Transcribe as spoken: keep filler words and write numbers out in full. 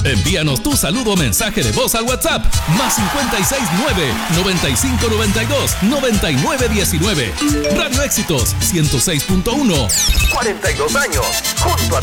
Envíanos tu saludo o mensaje de voz al WhatsApp más cincuenta y seis nueve, noventa y cinco noventa y dos, noventa y nueve diecinueve. Radio Éxitos ciento seis punto uno. cuarenta y dos años junto a